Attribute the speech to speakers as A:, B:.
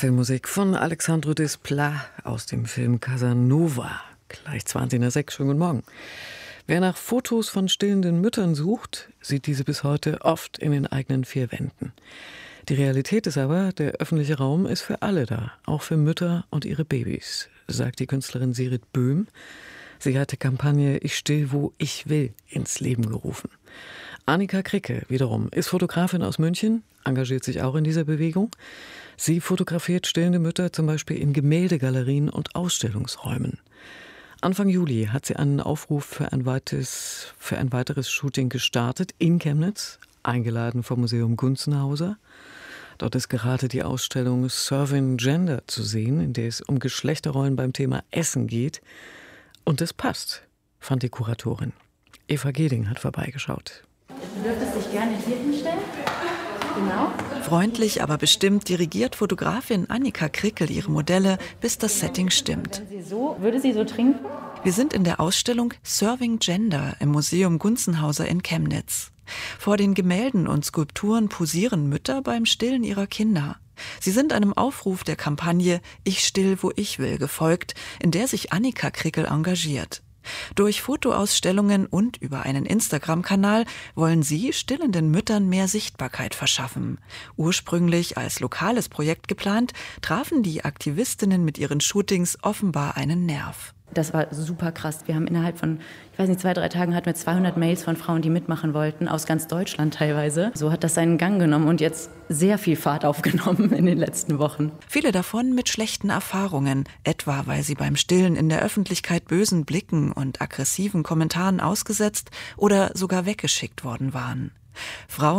A: Filmmusik von Alexandre Desplat aus dem Film Casanova. Gleich 20:06. Schönen guten Morgen. Wer nach Fotos von stillenden Müttern sucht, sieht diese bis heute oft in den eigenen vier Wänden. Die Realität ist aber, der öffentliche Raum ist für alle da, auch für Mütter und ihre Babys, sagt die Künstlerin Sirit Böhm. Sie hat die Kampagne Ich still, wo ich will ins Leben gerufen. Annika Kricke wiederum ist Fotografin aus München, engagiert sich auch in dieser Bewegung. Sie fotografiert stillende Mütter zum Beispiel in Gemäldegalerien und Ausstellungsräumen. Anfang Juli hat sie einen Aufruf für ein weiteres Shooting gestartet in Chemnitz, eingeladen vom Museum Gunzenhauser. Dort ist gerade die Ausstellung Serving Gender zu sehen, in der es um Geschlechterrollen beim Thema Essen geht. Und das passt, fand die Kuratorin. Eva Geding hat vorbeigeschaut.
B: Du dürftest dich gerne hier hinstellen. Genau.
C: Freundlich, aber bestimmt dirigiert Fotografin Annika Krickel ihre Modelle, bis das Setting stimmt.
B: Würde sie so trinken?
C: Wir sind in der Ausstellung Serving Gender im Museum Gunzenhauser in Chemnitz. Vor den Gemälden und Skulpturen posieren Mütter beim Stillen ihrer Kinder. Sie sind einem Aufruf der Kampagne Ich still, wo ich will gefolgt, in der sich Annika Krickel engagiert. Durch Fotoausstellungen und über einen Instagram-Kanal wollen sie stillenden Müttern mehr Sichtbarkeit verschaffen. Ursprünglich als lokales Projekt geplant, trafen die Aktivistinnen mit ihren Shootings offenbar einen Nerv.
B: Das war super krass. Wir haben innerhalb von, 2-3 Tagen hatten wir 200 Mails von Frauen, die mitmachen wollten, aus ganz Deutschland teilweise. So hat das seinen Gang genommen und jetzt sehr viel Fahrt aufgenommen in den letzten Wochen.
C: Viele davon mit schlechten Erfahrungen, etwa weil sie beim Stillen in der Öffentlichkeit bösen Blicken und aggressiven Kommentaren ausgesetzt oder sogar weggeschickt worden waren. Frauen